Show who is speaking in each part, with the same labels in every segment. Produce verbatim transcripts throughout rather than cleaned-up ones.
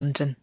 Speaker 1: London.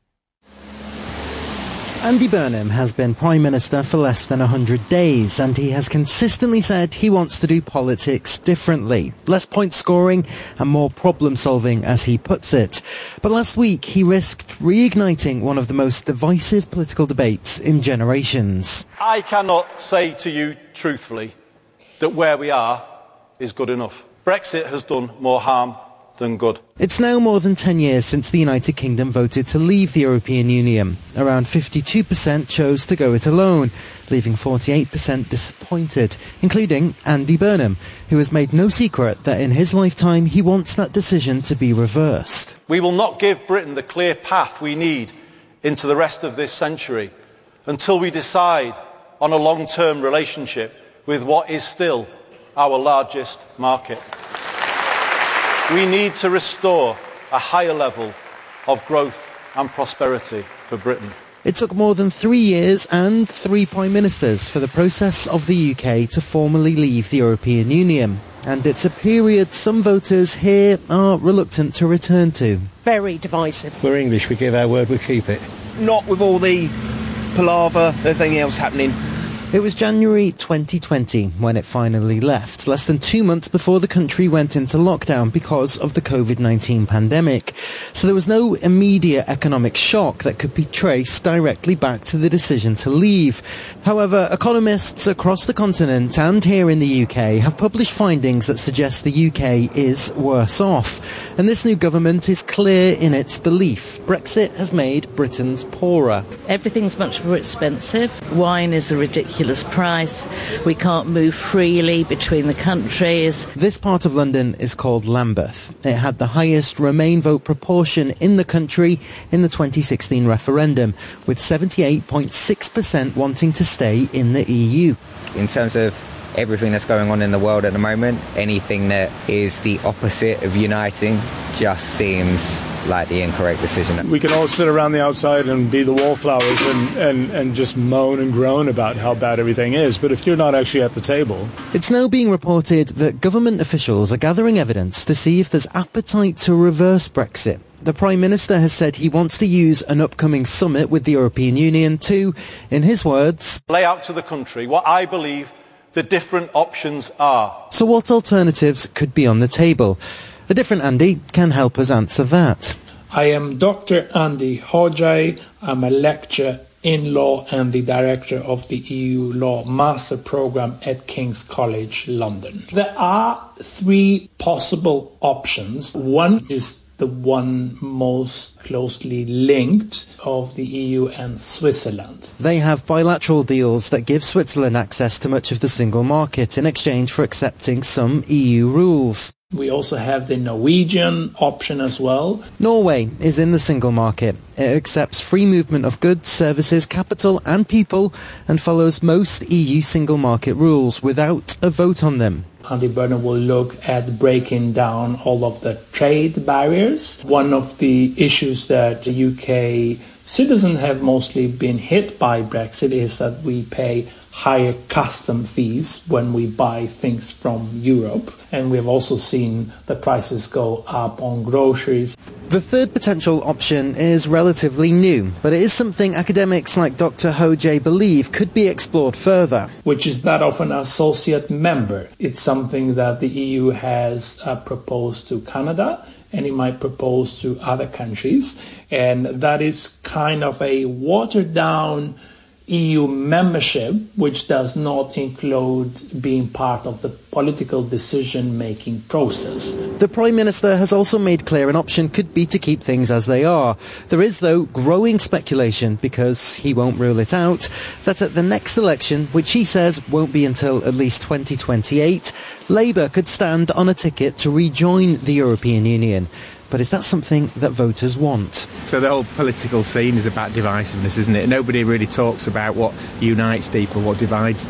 Speaker 2: Andy Burnham has been Prime Minister for less than one hundred days, and he has consistently said he wants to do politics differently. Less point scoring and more problem solving, as he puts it. But last week he risked reigniting one of the most divisive political debates in generations.
Speaker 3: I cannot say to you truthfully that where we are is good enough. Brexit has done more harm than good.
Speaker 2: It's now more than ten years since the United Kingdom voted to leave the European Union. Around fifty-two percent chose to go it alone, leaving forty-eight percent disappointed, including Andy Burnham, who has made no secret that in his lifetime he wants that decision to be reversed.
Speaker 3: We will not give Britain the clear path we need into the rest of this century until we decide on a long-term relationship with what is still our largest market. We need to restore a higher level of growth and prosperity for Britain.
Speaker 2: It took more than three years and three Prime Ministers for the process of the U K to formally leave the European Union. And it's a period some voters here are reluctant to return to.
Speaker 4: Very divisive.
Speaker 5: We're English, we give our word, we keep it.
Speaker 6: Not with all the palaver, everything else happening.
Speaker 2: It was January twenty twenty when it finally left, less than two months before the country went into lockdown because of the COVID nineteen pandemic. So there was no immediate economic shock that could be traced directly back to the decision to leave. However, economists across the continent and here in the U K have published findings that suggest the U K is worse off. And this new government is clear in its belief. Brexit has made Britons poorer.
Speaker 7: Everything's much more expensive. Wine is a ridiculous price. We can't move freely between the countries.
Speaker 2: This part of London is called Lambeth. It had the highest Remain vote proportion in the country in the twenty sixteen referendum, with seventy-eight point six percent wanting to stay in the E U.
Speaker 8: In terms of everything that's going on in the world at the moment, anything that is the opposite of uniting just seems like the incorrect decision.
Speaker 9: We can all sit around the outside and be the wallflowers and, and, and just moan and groan about how bad everything is, but if you're not actually at the table...
Speaker 2: It's now being reported that government officials are gathering evidence to see if there's appetite to reverse Brexit. The Prime Minister has said he wants to use an upcoming summit with the European Union to, in his words,
Speaker 3: lay out to the country what I believe the different options are.
Speaker 2: So what alternatives could be on the table? A different Andy can help us answer that.
Speaker 10: I am Doctor Andy Hodjay. I'm a lecturer in law and the director of the E U Law Master Programme at King's College London. There are three possible options. One is the one most closely linked of the E U and Switzerland.
Speaker 2: They have bilateral deals that give Switzerland access to much of the single market in exchange for accepting some E U rules.
Speaker 10: We also have the Norwegian option as well.
Speaker 2: Norway is in the single market. It accepts free movement of goods, services, capital and people and follows most E U single market rules without a vote on them.
Speaker 10: Andy Burnham will look at breaking down all of the trade barriers. One of the issues that the U K citizens have mostly been hit by Brexit is that we pay higher custom fees when we buy things from Europe. And we've also seen the prices go up on groceries.
Speaker 2: The third potential option is relatively new, but it is something academics like Doctor Hodjay believe could be explored further.
Speaker 10: Which is that of an associate member. It's something that the E U has uh, proposed to Canada, and it might propose to other countries. And that is kind of a watered-down E U membership, which does not include being part of the political decision-making process.
Speaker 2: The Prime Minister has also made clear an option could be to keep things as they are. There is, though, growing speculation, because he won't rule it out, that at the next election, which he says won't be until at least twenty twenty-eight, Labour could stand on a ticket to rejoin the European Union. But is that something that voters want?
Speaker 11: So the whole political scene is about divisiveness, isn't it? Nobody really talks about what unites people, what divides them.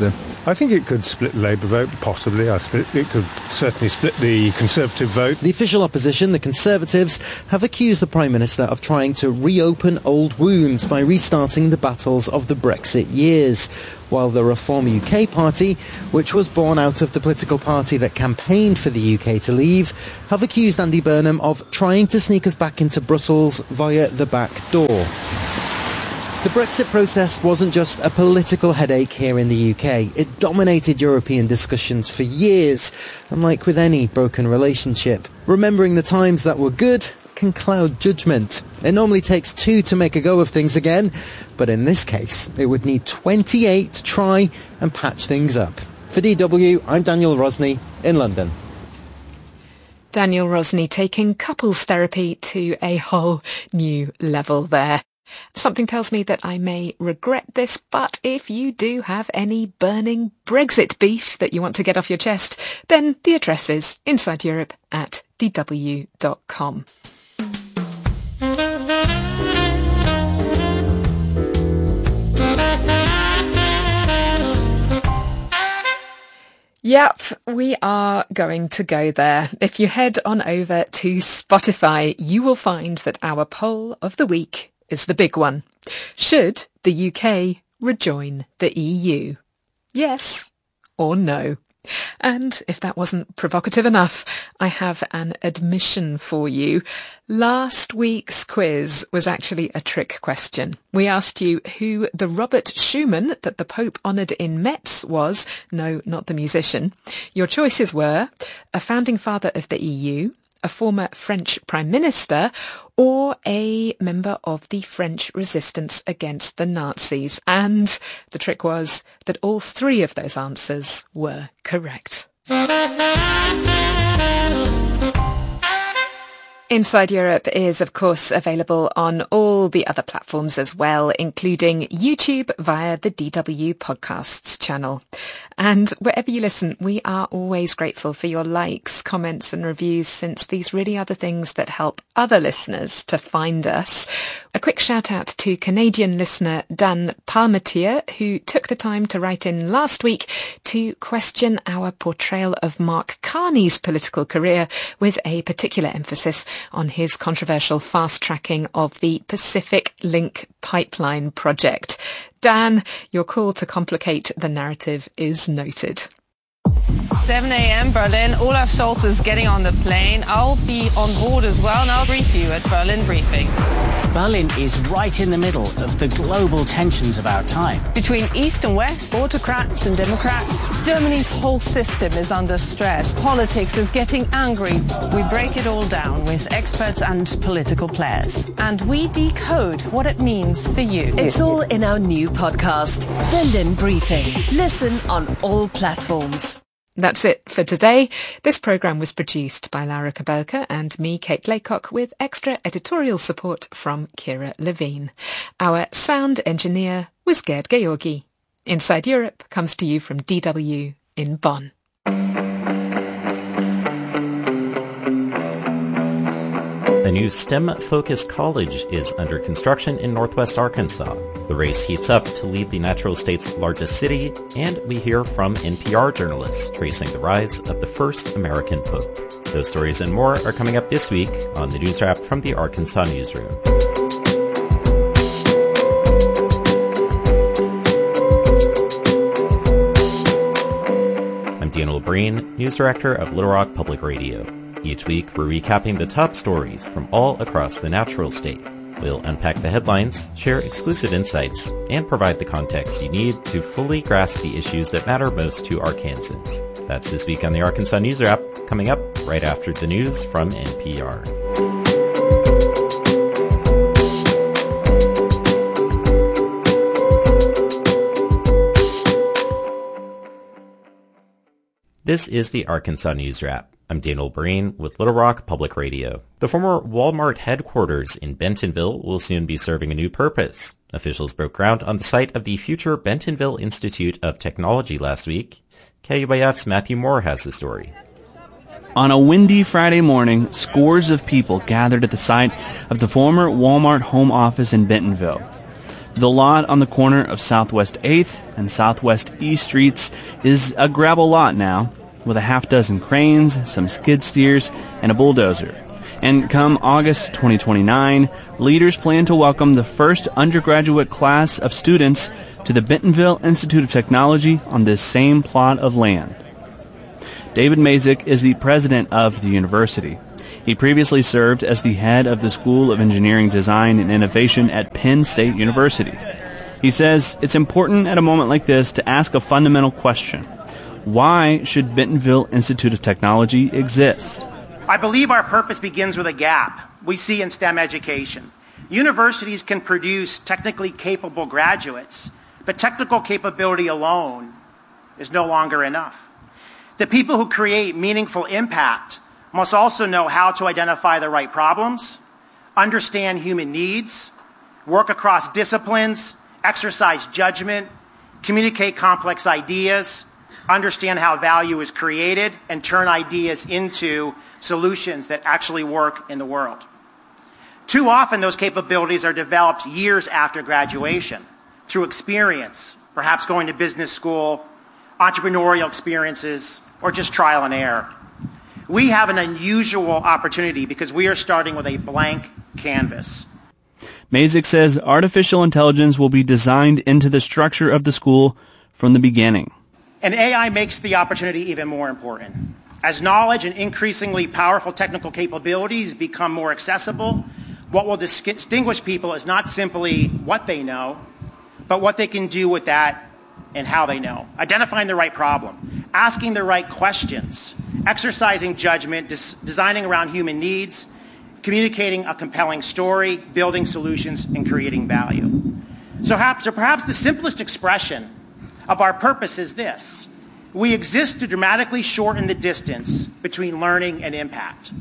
Speaker 5: I think it could split the Labour vote, possibly. I split, it could certainly split the Conservative vote.
Speaker 2: The official opposition, the Conservatives, have accused the Prime Minister of trying to reopen old wounds by restarting the battles of the Brexit years, while the Reform U K party, which was born out of the political party that campaigned for the U K to leave, have accused Andy Burnham of trying to sneak us back into Brussels via the back door. The Brexit process wasn't just a political headache here in the U K. It dominated European discussions for years, and like with any broken relationship, remembering the times that were good can cloud judgment. It normally takes two to make a go of things again, but in this case, it would need twenty-eight to try and patch things up. For D W, I'm Daniel Rosney in London.
Speaker 1: Daniel Rosney taking couples therapy to a whole new level there. Something tells me that I may regret this, but if you do have any burning Brexit beef that you want to get off your chest, then the address is inside europe at d w dot com. Yep, we are going to go there. If you head on over to Spotify, you will find that our poll of the week is the big one. Should the U K rejoin the E U? Yes or no? And if that wasn't provocative enough, I have an admission for you. Last week's quiz was actually a trick question. We asked you who the Robert Schumann that the Pope honoured in Metz was. No, not the musician. Your choices were a founding father of the E U, a former French Prime Minister, or a member of the French resistance against the Nazis. And the trick was that all three of those answers were correct. Inside Europe is, of course, available on all the other platforms as well, including YouTube via the D W Podcasts channel. And wherever you listen, we are always grateful for your likes, comments and reviews, since these really are the things that help other listeners to find us. A quick shout out to Canadian listener Dan Palmetier, who took the time to write in last week to question our portrayal of Mark Carney's political career, with a particular emphasis on his controversial fast-tracking of the Pacific Link pipeline project. Dan, your call to complicate the narrative is noted.
Speaker 4: seven a.m. Berlin. Olaf Scholz is getting on the plane. I'll be on board as well, and I'll brief you at Berlin Briefing.
Speaker 11: Berlin is right in the middle of the global tensions of our time.
Speaker 4: Between East and West, autocrats and Democrats, Germany's whole system is under stress. Politics is getting angry. We break it all down with experts and political players. And we decode what it means for you.
Speaker 12: It's all in our new podcast, Berlin Briefing. Listen on all platforms.
Speaker 1: That's it for today. This programme was produced by Laura Kabelka and me, Kate Laycock, with extra editorial support from Kira Levine. Our sound engineer was Gerd Georgi. Inside Europe comes to you from D W in Bonn.
Speaker 13: A new STEM-focused college is under construction in northwest Arkansas. The race heats up to lead the natural state's largest city, and we hear from N P R journalists tracing the rise of the first American pope. Those stories and more are coming up this week on the News Wrap from the Arkansas Newsroom. I'm Daniel Breen, News Director of Little Rock Public Radio. Each week, we're recapping the top stories from all across the natural state. We'll unpack the headlines, share exclusive insights, and provide the context you need to fully grasp the issues that matter most to Arkansans. That's this week on the Arkansas News Wrap, coming up right after the news from N P R. This is the Arkansas News Wrap. I'm Daniel Breen with Little Rock Public Radio. The former Walmart headquarters in Bentonville will soon be serving a new purpose. Officials broke ground on the site of the future Bentonville Institute of Technology last week. K U A F's Matthew Moore has the story.
Speaker 14: On a windy Friday morning, scores of people gathered at the site of the former Walmart home office in Bentonville. The lot on the corner of Southwest eighth and Southwest E Streets is a gravel lot now, with a half dozen cranes, some skid steers, and a bulldozer. And come August twenty twenty-nine, leaders plan to welcome the first undergraduate class of students to the Bentonville Institute of Technology on this same plot of land. David Mazik is the president of the university. He previously served as the head of the School of Engineering, Design, and Innovation at Penn State University. He says it's important at a moment like this to ask a fundamental question. Why should Bentonville Institute of Technology exist?
Speaker 15: I believe our purpose begins with a gap we see in STEM education. Universities can produce technically capable graduates, but technical capability alone is no longer enough. The people who create meaningful impact must also know how to identify the right problems, understand human needs, work across disciplines, exercise judgment, communicate complex ideas, understand how value is created, and turn ideas into solutions that actually work in the world. Too often, those capabilities are developed years after graduation through experience, perhaps going to business school, entrepreneurial experiences, or just trial and error. We have an unusual opportunity because we are starting with a blank canvas.
Speaker 14: Mazik says artificial intelligence will be designed into the structure of the school from the beginning.
Speaker 15: And A I makes the opportunity even more important. As knowledge and increasingly powerful technical capabilities become more accessible, what will distinguish people is not simply what they know, but what they can do with that and how they know. Identifying the right problem, asking the right questions, exercising judgment, des- designing around human needs, communicating a compelling story, building solutions, and creating value. So perhaps, so perhaps the simplest expression of our purpose is this. We exist to dramatically shorten the distance between learning and impact.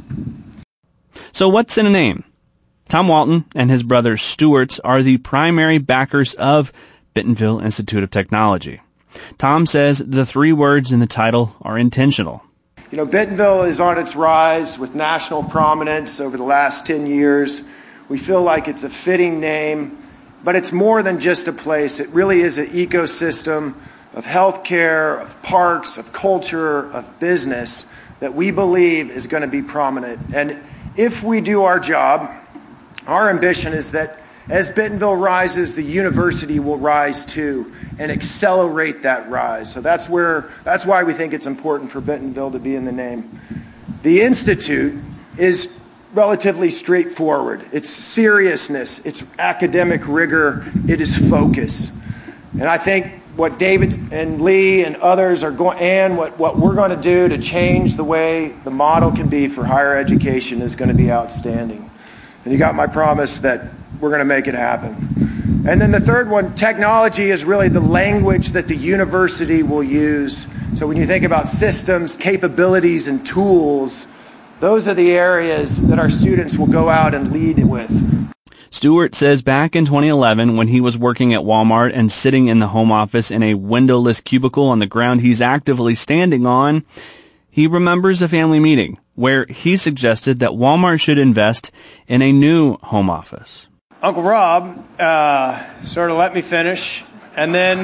Speaker 14: So what's in a name? Tom Walton and his brother Stuart are the primary backers of Bentonville Institute of Technology. Tom says the three words in the title are intentional.
Speaker 6: You know, Bentonville is on its rise with national prominence over the last ten years. We feel like it's a fitting name, but it's more than just a place. It really is an ecosystem of healthcare, of parks, of culture, of business that we believe is going to be prominent. And if we do our job, our ambition is that as Bentonville rises, the university will rise too and accelerate that rise. So that's where that's why we think it's important for Bentonville to be in the name. The Institute is relatively straightforward. It's seriousness, it's academic rigor, it is focus. And I think what David and Lee and others are going, and what, what we're going to do to change the way the model can be for higher education is going to be outstanding. And you got my promise that we're going to make it happen. And then the third one, technology is really the language that the university will use. So when you think about systems, capabilities, and tools, those are the areas that our students will go out and lead with.
Speaker 14: Stuart says back in twenty eleven, when he was working at Walmart and sitting in the home office in a windowless cubicle on the ground he's actively standing on, he remembers a family meeting where he suggested that Walmart should invest in a new home office.
Speaker 6: Uncle Rob uh, sort of let me finish and then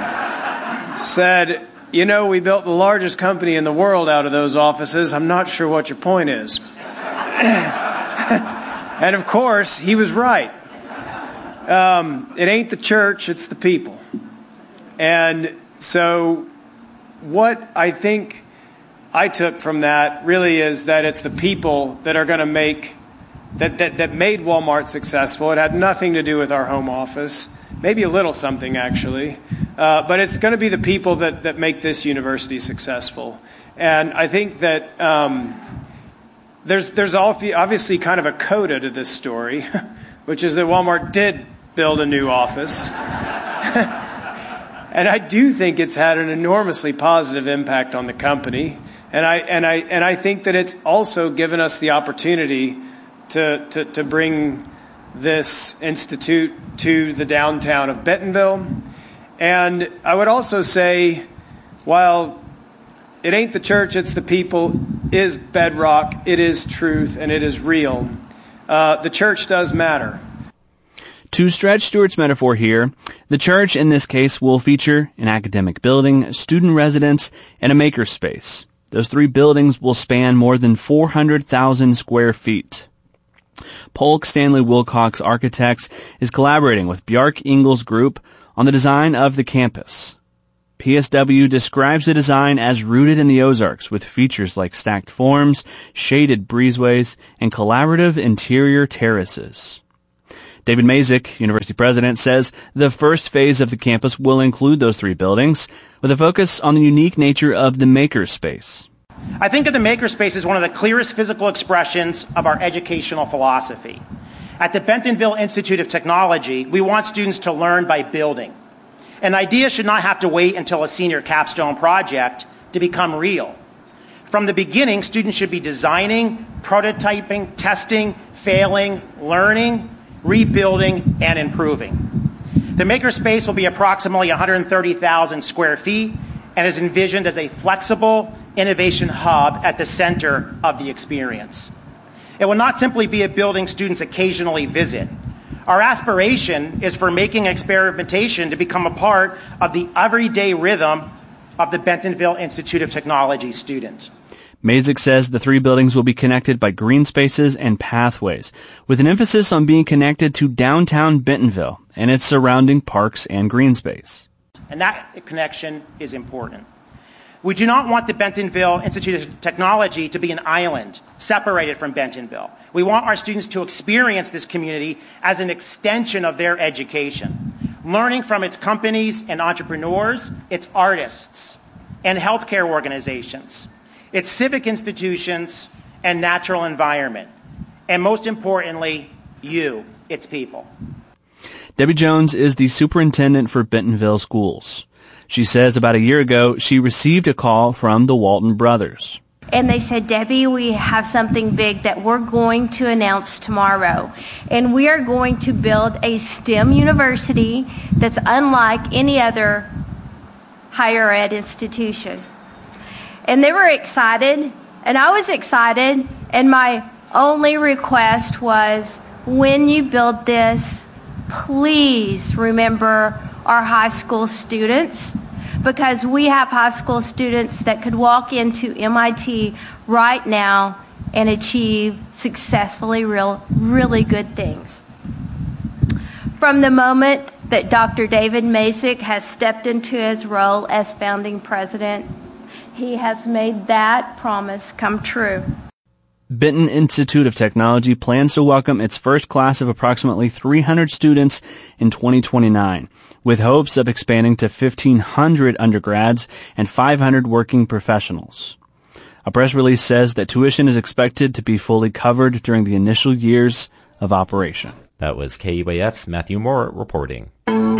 Speaker 6: said, you know, we built the largest company in the world out of those offices. I'm not sure what your point is. And of course, he was right. Um, it ain't the church, it's the people. And so what I think I took from that really is that it's the people that are going to make, that, that, that made Walmart successful. It had nothing to do with our home office, maybe a little something actually, uh, but it's going to be the people that, that make this university successful. And I think that um, there's, there's obviously kind of a coda to this story, which is that Walmart did build a new office. And I do think it's had an enormously positive impact on the company. And I and I and I think that it's also given us the opportunity to, to, to bring this institute to the downtown of Bentonville. And I would also say, while it ain't the church, it's the people, is bedrock, it is truth, and it is real, uh, the church does matter.
Speaker 14: To stretch Stuart's metaphor here, the church in this case will feature an academic building, a student residence, and a makerspace. Those three buildings will span more than four hundred thousand square feet. Polk Stanley Wilcox Architects is collaborating with Bjarke Ingels Group on the design of the campus. P S W describes the design as rooted in the Ozarks, with features like stacked forms, shaded breezeways, and collaborative interior terraces. David Mazik, university president, says the first phase of the campus will include those three buildings, with a focus on the unique nature of the makerspace.
Speaker 15: I think of the makerspace as one of the clearest physical expressions of our educational philosophy. At the Bentonville Institute of Technology, we want students to learn by building. An idea should not have to wait until a senior capstone project to become real. From the beginning, students should be designing, prototyping, testing, failing, learning, rebuilding, and improving. The makerspace will be approximately one hundred thirty thousand square feet and is envisioned as a flexible innovation hub at the center of the experience. It will not simply be a building students occasionally visit. Our aspiration is for making experimentation to become a part of the everyday rhythm of the Bentonville Institute of Technology students.
Speaker 14: Mazik says the three buildings will be connected by green spaces and pathways, with an emphasis on being connected to downtown Bentonville and its surrounding parks and green space.
Speaker 15: And that connection is important. We do not want the Bentonville Institute of Technology to be an island separated from Bentonville. We want our students to experience this community as an extension of their education, learning from its companies and entrepreneurs, its artists, and healthcare organizations, its civic institutions, and natural environment. And most importantly, you, its people.
Speaker 14: Debbie Jones is the superintendent for Bentonville Schools. She says about a year ago, she received a call from the Walton brothers.
Speaker 16: And they said, Debbie, we have something big that we're going to announce tomorrow. And we are going to build a STEM university that's unlike any other higher ed institution. And they were excited, and I was excited, and my only request was, when you build this, please remember our high school students, because we have high school students that could walk into M I T right now and achieve successfully real, really good things. From the moment that Doctor David Mazik has stepped into his role as founding president, he has made that promise come true.
Speaker 14: Benton Institute of Technology plans to welcome its first class of approximately three hundred students in twenty twenty-nine, with hopes of expanding to fifteen hundred undergrads and five hundred working professionals. A press release says that tuition is expected to be fully covered during the initial years of operation.
Speaker 13: That was K U A F's Matthew Moore reporting.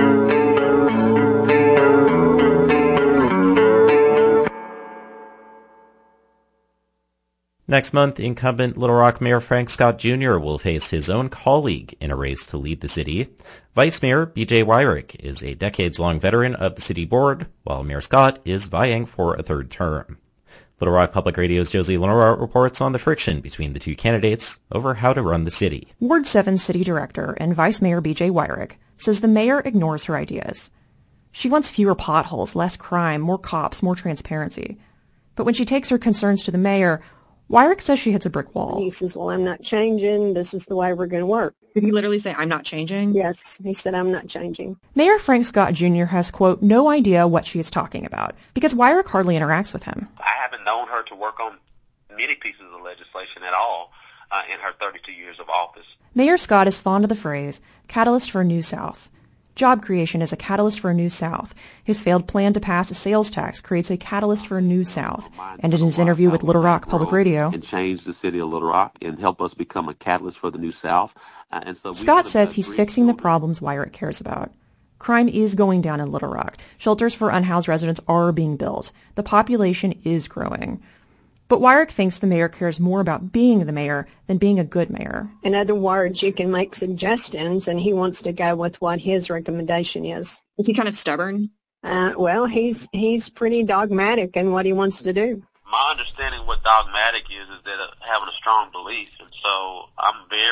Speaker 13: Next month, incumbent Little Rock Mayor Frank Scott Junior will face his own colleague in a race to lead the city. Vice Mayor B J Wyrick is a decades-long veteran of the city board, while Mayor Scott is vying for a third term. Little Rock Public Radio's Josie Lenora reports on the friction between the two candidates over how to run the city.
Speaker 17: Ward seven City Director and Vice Mayor B J Wyrick says the mayor ignores her ideas. She wants fewer potholes, less crime, more cops, more transparency. But when she takes her concerns to the mayor, Wyrick says she hits a brick wall.
Speaker 18: He says, well, I'm not changing. This is the way we're going to work.
Speaker 17: Did he literally say, I'm not changing?
Speaker 18: Yes. He said, I'm not changing.
Speaker 17: Mayor Frank Scott Junior has, quote, no idea what she is talking about because Wyrick hardly interacts with him.
Speaker 19: I haven't known her to work on many pieces of legislation at all uh, in her thirty-two years of office.
Speaker 17: Mayor Scott is fond of the phrase, catalyst for a new South. Job creation is a catalyst for a new South. His failed plan to pass a sales tax creates a catalyst for a new South. And in his interview with Little Rock Public Radio,
Speaker 20: and change the city of Little Rock and help us become a catalyst for the new South. Uh, and so
Speaker 17: Scott says he's fixing the problems Wyrick cares about. Crime is going down in Little Rock. Shelters for unhoused residents are being built. The population is growing. But Wyrick thinks the mayor cares more about being the mayor than being a good mayor.
Speaker 18: In other words, you can make suggestions, and he wants to go with what his recommendation is.
Speaker 17: Is he kind of stubborn?
Speaker 18: Uh, well, he's he's pretty dogmatic in what he wants to do.
Speaker 19: My understanding of what dogmatic is is that uh, having a strong belief, and so I'm very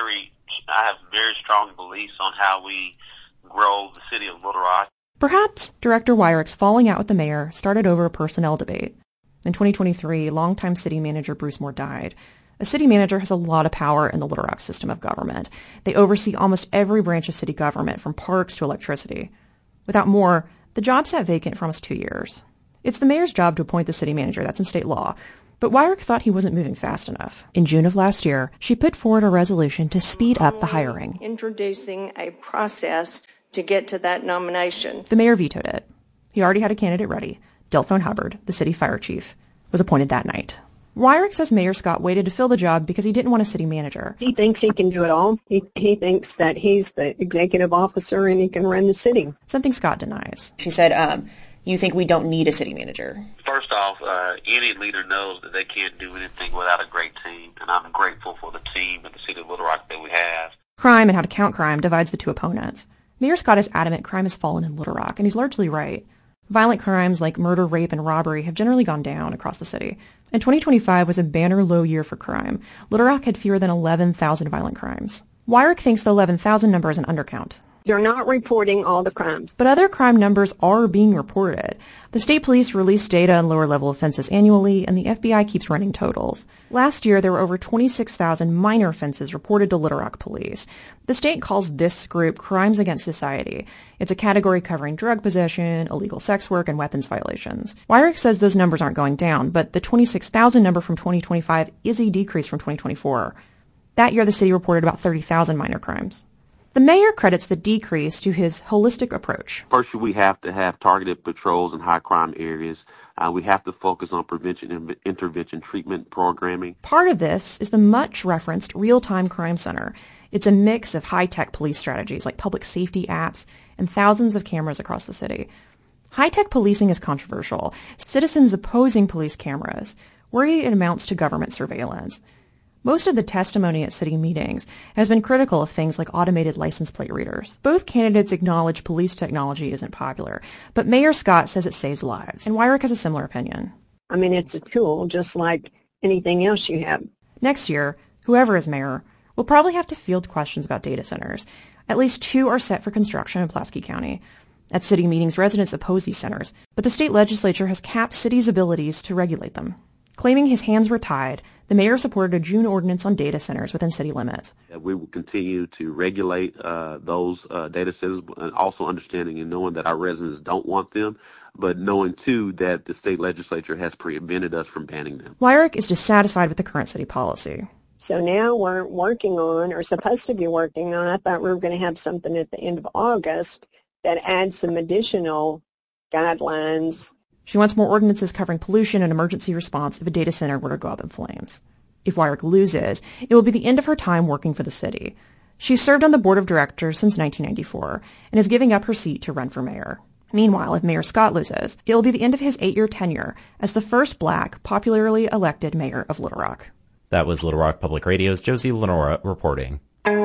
Speaker 19: I have very strong beliefs on how we grow the city of Little Rock.
Speaker 17: Perhaps Director Weirich's falling out with the mayor started over a personnel debate. In twenty twenty-three, longtime city manager Bruce Moore died. A city manager has a lot of power in the Little Rock system of government. They oversee almost every branch of city government, from parks to electricity. Without Moore, the job sat vacant for almost two years. It's the mayor's job to appoint the city manager. That's in state law. But Weirich thought he wasn't moving fast enough. In June of last year, she put forward a resolution to speed up the hiring.
Speaker 18: Introducing a process to get to that nomination.
Speaker 17: The mayor vetoed it. He already had a candidate ready. Delphone Hubbard, the city fire chief, was appointed that night. Weirich says Mayor Scott waited to fill the job because he didn't want a city manager.
Speaker 18: He thinks he can do it all. He, he thinks that he's the executive officer and he can run the city.
Speaker 17: Something Scott denies.
Speaker 21: She said, um, you think we don't need a city manager?
Speaker 19: First off, uh, any leader knows that they can't do anything without a great team, and I'm grateful for the team and the city of Little Rock that we have.
Speaker 17: Crime and how to count crime divides the two opponents. Mayor Scott is adamant crime has fallen in Little Rock, and he's largely right. Violent crimes like murder, rape, and robbery have generally gone down across the city. And twenty twenty-five was a banner low year for crime. Little Rock had fewer than eleven thousand violent crimes. Weirich thinks the eleven thousand number is an undercount.
Speaker 18: They're not reporting all the crimes.
Speaker 17: But other crime numbers are being reported. The state police release data on lower-level offenses annually, and the F B I keeps running totals. Last year, there were over twenty-six thousand minor offenses reported to Little Rock police. The state calls this group Crimes Against Society. It's a category covering drug possession, illegal sex work, and weapons violations. Weirich says those numbers aren't going down, but the twenty-six thousand number from twenty twenty-five is a decrease from twenty twenty-four. That year, the city reported about thirty thousand minor crimes. The mayor credits the decrease to his holistic approach.
Speaker 20: First, we have to have targeted patrols in high crime areas. Uh, we have to focus on prevention and intervention treatment programming.
Speaker 17: Part of this is the much referenced Real-Time Crime Center. It's a mix of high-tech police strategies like public safety apps and thousands of cameras across the city. High-tech policing is controversial. Citizens opposing police cameras worry it amounts to government surveillance. Most of the testimony at city meetings has been critical of things like automated license plate readers. Both candidates acknowledge police technology isn't popular, but Mayor Scott says it saves lives, and Weirich has a similar opinion.
Speaker 18: I mean, it's a tool just like anything else you have.
Speaker 17: Next year, whoever is mayor will probably have to field questions about data centers. At least two are set for construction in Pulaski County. At city meetings, residents oppose these centers, but the state legislature has capped cities' abilities to regulate them. Claiming his hands were tied, the mayor supported a June ordinance on data centers within city limits.
Speaker 20: We will continue to regulate uh, those uh, data centers, and also understanding and knowing that our residents don't want them, but knowing, too, that the state legislature has prevented us from banning them.
Speaker 17: Weirich is dissatisfied with the current city policy.
Speaker 18: So now we're working on, or supposed to be working on, I thought we were going to have something at the end of August that adds some additional guidelines.
Speaker 17: She wants more ordinances covering pollution and emergency response if a data center were to go up in flames. If Weirich loses, it will be the end of her time working for the city. She's served on the board of directors since nineteen ninety-four and is giving up her seat to run for mayor. Meanwhile, if Mayor Scott loses, it will be the end of his eight-year tenure as the first black, popularly elected mayor of Little Rock.
Speaker 13: That was Little Rock Public Radio's Josie Lenora reporting.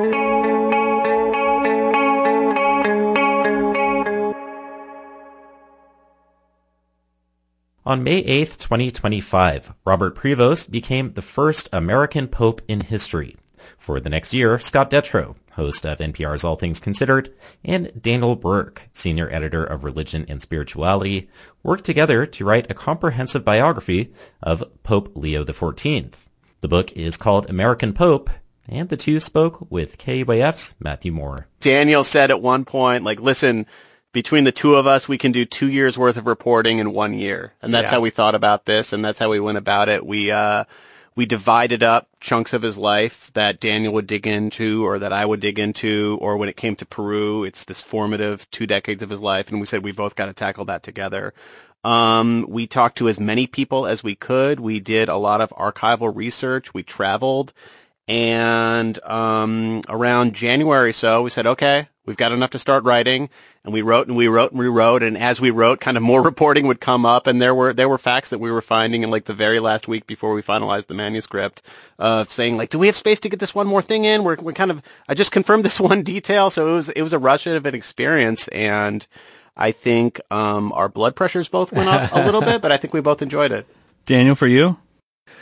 Speaker 13: On May eighth, twenty twenty-five, Robert Prevost became the first American Pope in history. For the next year, Scott Detrow, host of N P R's All Things Considered, and Daniel Burke, senior editor of Religion and Spirituality, worked together to write a comprehensive biography of Pope Leo the fourteenth. The book is called American Pope, and the two spoke with K Y F's Matthew Moore.
Speaker 22: Daniel said at one point, like, listen, between the two of us, we can do two years worth of reporting in one year. And that's yeah. how we thought about this, and that's how we went about it. We, uh, we divided up chunks of his life that Daniel would dig into, or that I would dig into, or when it came to Peru, it's this formative two decades of his life, and we said we both got to tackle that together. Um, we talked to as many people as we could. We did a lot of archival research. We traveled. And um around January or so, we said, okay, we've got enough to start writing. And we wrote and we wrote and we wrote. And as we wrote, kind of more reporting would come up. And there were there were facts that we were finding in like the very last week before we finalized the manuscript, of uh, saying like, do we have space to get this one more thing in? We're we're kind of I just confirmed this one detail. So it was it was a rush of an experience. And I think um our blood pressures both went up a little bit, but I think we both enjoyed it.
Speaker 14: Daniel, for you?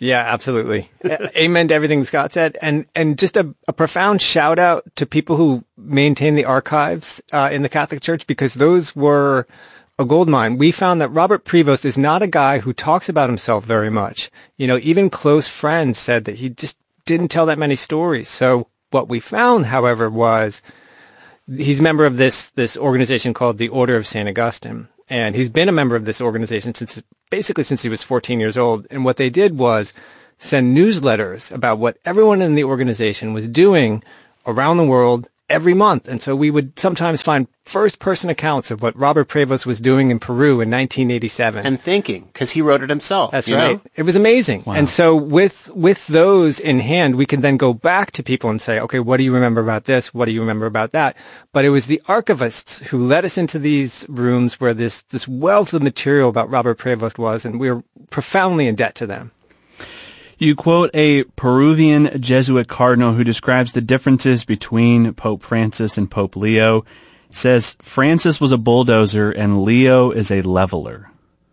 Speaker 7: Yeah, absolutely. Amen to everything Scott said. And and just a, a profound shout out to people who maintain the archives uh, in the Catholic Church, because those were a gold mine. We found that Robert Prevost is not a guy who talks about himself very much. You know, even close friends said that he just didn't tell that many stories. So what we found, however, was he's a member of this this organization called the Order of Saint Augustine. And he's been a member of this organization since basically since he was fourteen years old. And what they did was send newsletters about what everyone in the organization was doing around the world every month. And so we would sometimes find first-person accounts of what Robert Prevost was doing in Peru in nineteen eighty-seven.
Speaker 22: And thinking, because he wrote it himself.
Speaker 7: That's
Speaker 22: you
Speaker 7: right.
Speaker 22: know?
Speaker 7: It was amazing.
Speaker 22: Wow.
Speaker 7: And so with with those in hand, we can then go back to people and say, okay, what do you remember about this? What do you remember about that? But it was the archivists who led us into these rooms where this, this wealth of material about Robert Prevost was, and we were profoundly in debt to them.
Speaker 14: You quote a Peruvian Jesuit cardinal who describes the differences between Pope Francis and Pope Leo. It says, Francis was a bulldozer and Leo is a leveler.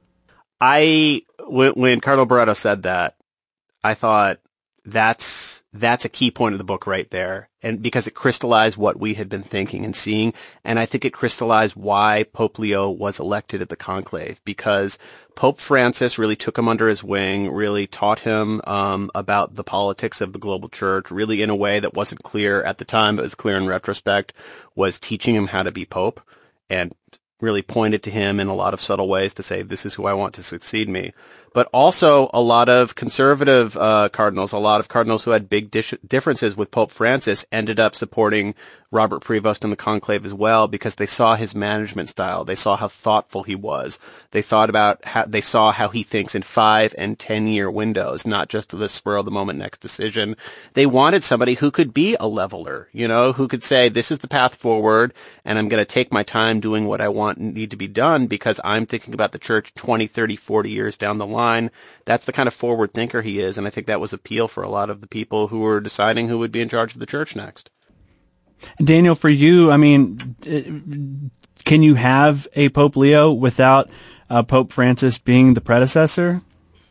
Speaker 22: I, when, when Cardinal Barreto said that, I thought that's, that's a key point of the book right there. And because it crystallized what we had been thinking and seeing. And I think it crystallized why Pope Leo was elected at the conclave, because Pope Francis really took him under his wing, really taught him um, about the politics of the global church, really in a way that wasn't clear at the time, but was clear in retrospect, was teaching him how to be Pope, and really pointed to him in a lot of subtle ways to say, this is who I want to succeed me. But also a lot of conservative uh, cardinals, a lot of cardinals who had big dish- differences with Pope Francis ended up supporting Robert Prevost in the conclave as well, because they saw his management style. They saw how thoughtful he was. They thought about how, they saw how he thinks in five and ten year windows, not just the spur of the moment next decision. They wanted somebody who could be a leveler, you know, who could say, this is the path forward, and I'm going to take my time doing what I want and need to be done because I'm thinking about the church twenty, thirty, forty years down the line. That's the kind of forward thinker he is, and I think that was appeal for a lot of the people who were deciding who would be in charge of the church next.
Speaker 14: Daniel, for you, I mean, can you have a Pope Leo without uh, Pope Francis being the predecessor?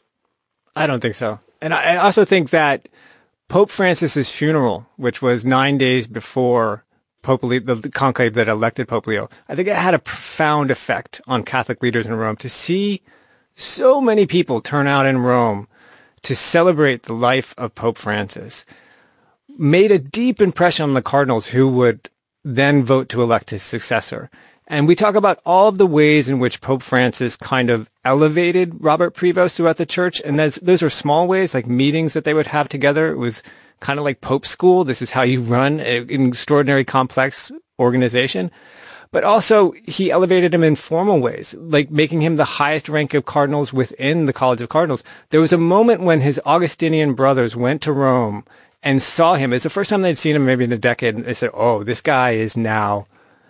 Speaker 7: I don't think so. And I also think that Pope Francis's funeral, which was nine days before Pope Leo, the conclave that elected Pope Leo, I think it had a profound effect on Catholic leaders in Rome to see so many people turn out in Rome to celebrate the life of Pope Francis. Made a deep impression on the cardinals who would then vote to elect his successor. And we talk about all of the ways in which Pope Francis kind of elevated Robert Prevost throughout the church. And those, those are small ways, like meetings that they would have together. It was kind of like Pope school. This is how you run an extraordinary complex organization. But also he elevated him in formal ways, like making him the highest rank of cardinals within the College of Cardinals. There was a moment when his Augustinian brothers went to Rome and saw him. It's the first time they'd seen him maybe in a decade. And they said, oh, this guy is now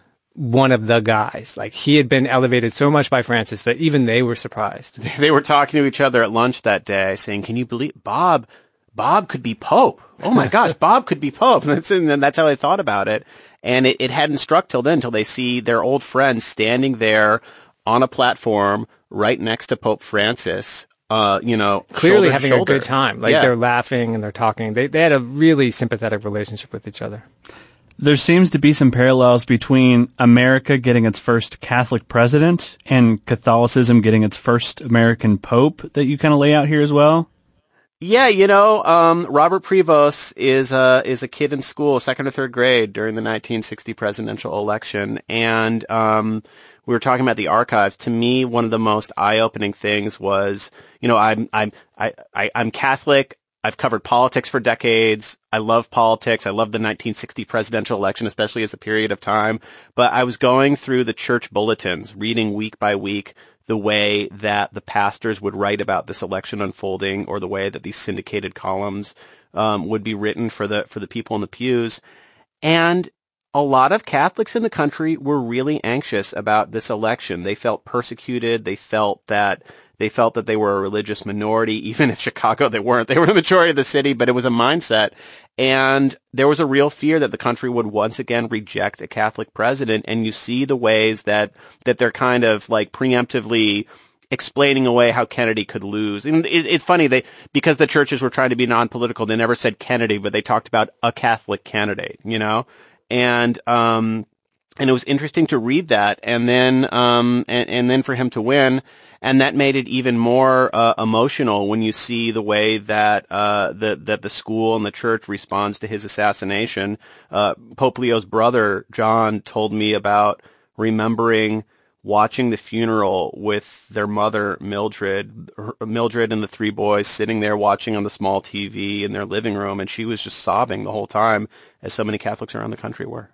Speaker 7: one of the guys. Like, he had been elevated so much by Francis that even they were surprised.
Speaker 22: They were talking to each other at lunch that day saying, can you believe Bob, Bob could be Pope. Oh my gosh, Bob could be Pope. And that's, and that's how they thought about it. And it, it hadn't struck till then, till they see their old friend standing there on a platform right next to Pope Francis. Uh, you know,
Speaker 7: clearly having
Speaker 22: shoulder.
Speaker 7: a good time. Like, yeah. They're laughing and they're talking. They they had a really sympathetic relationship with each other.
Speaker 14: There seems to be some parallels between America getting its first Catholic president and Catholicism getting its first American pope that you kind of lay out here as well.
Speaker 22: Yeah, you know, um, Robert Prevost is a, is a kid in school, second or third grade during the nineteen sixty presidential election. And, um, we were talking about the archives. To me, one of the most eye-opening things was, you know, I'm, I'm, I, I, I'm Catholic. I've covered politics for decades. I love politics. I love the nineteen sixty presidential election, especially as a period of time. But I was going through the church bulletins, reading week by week the way that the pastors would write about this election unfolding, or the way that these syndicated columns um, would be written for the for the people in the pews. And a lot of Catholics in the country were really anxious about this election. They felt persecuted. They felt that they felt that they were a religious minority. Even if Chicago, they weren't. They were the majority of the city, but it was a mindset. And there was a real fear that the country would once again reject a Catholic president. And you see the ways that, that they're kind of like preemptively explaining away how Kennedy could lose. And it, it's funny, they because the churches were trying to be non-political, they never said Kennedy, but they talked about a Catholic candidate, you know? And, um, and it was interesting to read that, and then, um, and, and then for him to win. And that made it even more uh, emotional when you see the way that uh, the, that the school and the church responds to his assassination. Uh, Pope Leo's brother, John, told me about remembering watching the funeral with their mother, Mildred, her, Mildred and the three boys sitting there watching on the small T V in their living room, and she was just sobbing the whole time, as so many Catholics around the country were.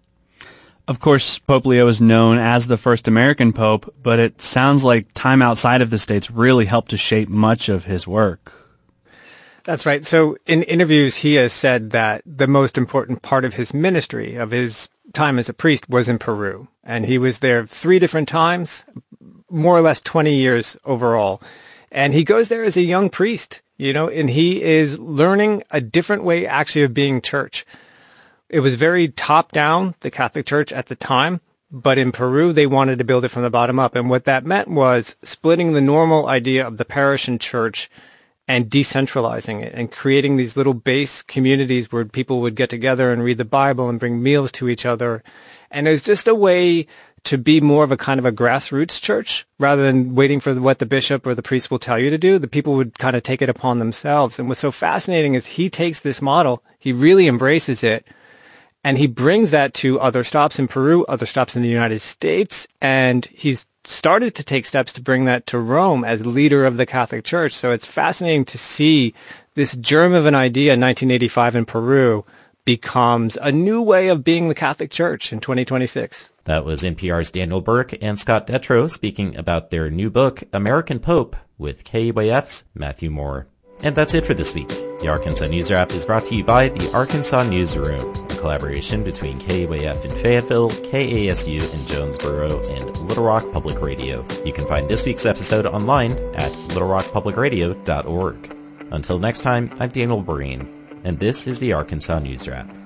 Speaker 14: Of course, Pope Leo is known as the first American pope, but it sounds like time outside of the States really helped to shape much of his work.
Speaker 7: That's right. So in interviews, he has said that the most important part of his ministry, of his time as a priest, was in Peru. And he was there three different times, more or less twenty years overall. And he goes there as a young priest, you know, and he is learning a different way actually of being church. It was very top down, the Catholic Church at the time, but in Peru, they wanted to build it from the bottom up. And what that meant was splitting the normal idea of the parish and church and decentralizing it and creating these little base communities where people would get together and read the Bible and bring meals to each other. And it was just a way to be more of a kind of a grassroots church rather than waiting for what the bishop or the priest will tell you to do. The people would kind of take it upon themselves. And what's so fascinating is he takes this model, he really embraces it, and he brings that to other stops in Peru, other stops in the United States, and he's started to take steps to bring that to Rome as leader of the Catholic Church. So it's fascinating to see this germ of an idea in nineteen eighty-five in Peru becomes a new way of being the Catholic Church in twenty twenty-six.
Speaker 13: That was N P R's Daniel Burke and Scott Detrow speaking about their new book, American Pope, with K E Y F's Matthew Moore. And that's it for this week. The Arkansas News Wrap is brought to you by the Arkansas Newsroom, a collaboration between K E Y F in Fayetteville, K A S U in Jonesboro, and Little Rock Public Radio. You can find this week's episode online at little rock public radio dot org. Until next time, I'm Daniel Breen, and this is the Arkansas News Wrap.